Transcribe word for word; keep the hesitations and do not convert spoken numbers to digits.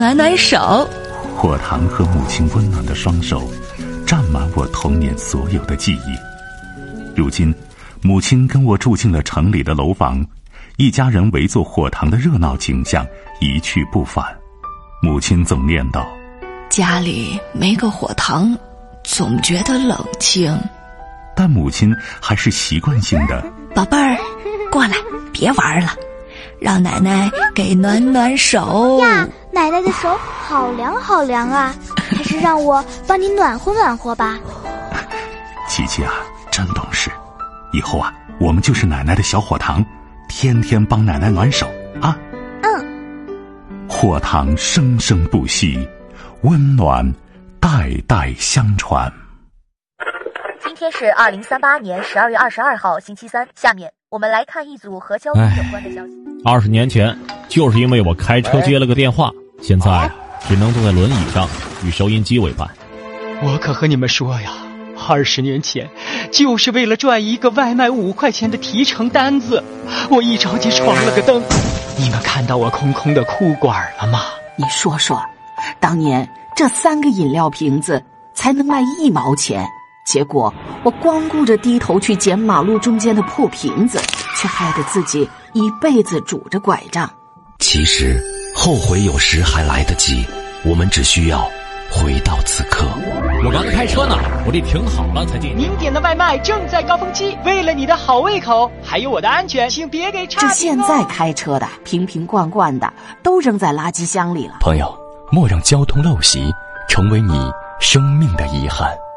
暖暖手。 火塘和母亲温暖的双手占满我童年所有的记忆。如今母亲跟我住进了城里的楼房，一家人围坐火塘的热闹景象一去不返。母亲总念叨， 家里没个火塘总觉得冷清， 但母亲还是习惯性的， 宝贝儿过来别玩了，让奶奶给暖暖手呀。奶奶的手好凉好凉啊，还是让我帮你暖和暖和吧。 琪琪啊真懂事，以后啊我们就是奶奶的小火塘，天天帮奶奶暖手啊。 嗯， 火塘生生不息，温暖代代相传。 今天是二零三八年十二月二十二号星期三，下面我们来看一组和交通有关的消息。 二十年前，就是因为我开车接了个电话，现在只能坐在轮椅上与收音机为伴。 我可和你们说呀，二十年前就是为了赚一个外卖五块钱的提成单子，我一着急闯了个灯。你们看到我空空的裤管了吗？ 你说说，当年这三个饮料瓶子才能卖一毛钱，结果我光顾着低头去捡马路中间的破瓶子，却害得自己一辈子拄着拐杖。 其实后悔有时还来得及，我们只需要回到此刻。 我刚开车呢，我得停好了才进。 您点的外卖正在高峰期，为了你的好胃口还有我的安全，请别给差评哦。 这现在开车的瓶瓶罐罐的都扔在垃圾箱里了。 朋友，莫让交通陋习成为你生命的遗憾。